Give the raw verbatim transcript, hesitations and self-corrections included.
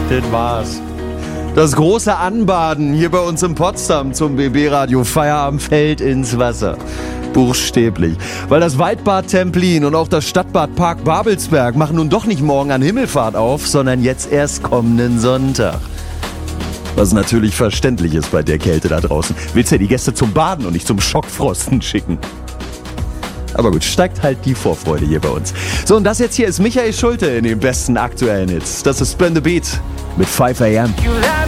Das war's. Das große Anbaden hier bei uns in Potsdam zum B B-Radio Feierabend fällt ins Wasser. Buchstäblich. Weil das Waldbad Templin und auch das Stadtbad Park Babelsberg machen nun doch nicht morgen an Himmelfahrt auf, sondern jetzt erst kommenden Sonntag. Was natürlich verständlich ist bei der Kälte da draußen. Willst ja die Gäste zum Baden und nicht zum Schockfrosten schicken. Aber gut, steigt halt die Vorfreude hier bei uns. So, und das jetzt hier ist Michael Schulte in den besten aktuellen Hits. Das ist Spin the Beat mit five a m